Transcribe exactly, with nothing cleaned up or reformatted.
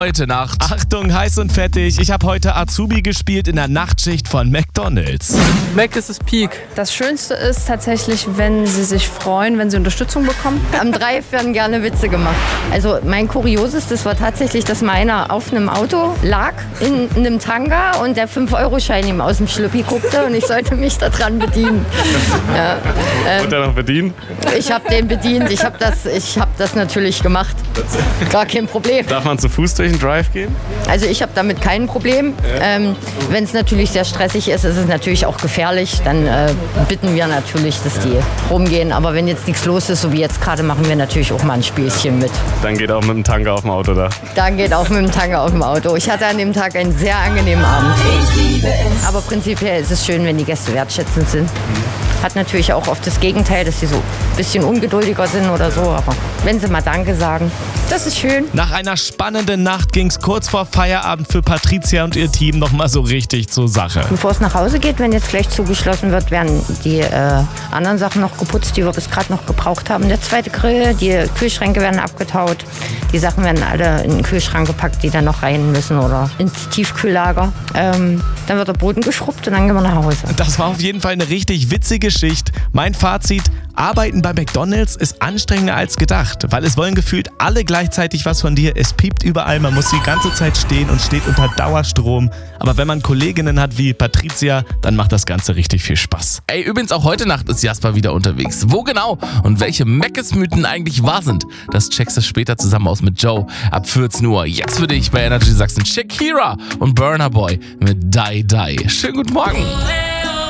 Heute Nacht. Achtung, heiß und fettig. Ich habe heute Azubi gespielt in der Nachtschicht von McDonald's. Mac ist das Peak. Das Schönste ist tatsächlich, wenn sie sich freuen, wenn sie Unterstützung bekommen. Am Drive werden gerne Witze gemacht. Also mein Kuriosestes war tatsächlich, dass meiner auf einem Auto lag, in einem Tanga und der fünf Euro Schein ihm aus dem Schlüppi guckte und ich sollte mich daran bedienen. Ja, ähm, Und dann noch bedienen? ich habe den bedient, ich habe das, ich hab das natürlich gemacht. Gar kein Problem. Darf man zu Fuß durch den Drive gehen? Also ich habe damit kein Problem. Ähm, wenn es natürlich sehr stressig ist, ist es natürlich auch gefährlich. Dann äh, bitten wir natürlich, dass die rumgehen. Aber wenn jetzt nichts los ist, so wie jetzt gerade, machen wir natürlich auch mal ein Spielchen mit. Dann geht auch mit dem Tanga auf dem Auto da. Dann geht auch mit dem Tanga auf dem Auto. Ich hatte an dem Tag einen sehr angenehmen Abend. Aber prinzipiell ist es schön, wenn die Gäste wertschätzend sind. Hat natürlich auch oft das Gegenteil, dass sie so ein bisschen ungeduldiger sind oder so. Aber wenn sie mal Danke sagen, das ist schön. Nach einer spannenden Nacht ging es kurz vor Feierabend für Patricia und ihr Team nochmal so richtig zur Sache. Bevor es nach Hause geht, wenn jetzt gleich zugeschlossen wird, werden die äh, anderen Sachen noch geputzt, die wir bis gerade noch gebraucht haben. Der zweite Grill, die Kühlschränke werden abgetaut. Die Sachen werden alle in den Kühlschrank gepackt, die dann noch rein müssen oder ins Tiefkühllager. Ähm, dann wird der Boden geschrubbt und dann gehen wir nach Hause. Das war auf jeden Fall eine richtig witzige Schicht. Mein Fazit: Arbeiten bei McDonald's ist anstrengender als gedacht, weil es wollen gefühlt alle gleichzeitig was von dir. Es piept überall, man muss die ganze Zeit stehen und steht unter Dauerstrom. Aber wenn man Kolleginnen hat wie Patricia, dann macht das Ganze richtig viel Spaß. Ey, übrigens auch heute Nacht ist Jasper wieder unterwegs. Wo genau und welche Meckes-Mythen eigentlich wahr sind, das checkst du später zusammen aus mit Joe ab vierzehn Uhr. Jetzt für dich bei Energy Sachsen Shakira und Burna Boy mit Die Die. Schönen guten Morgen.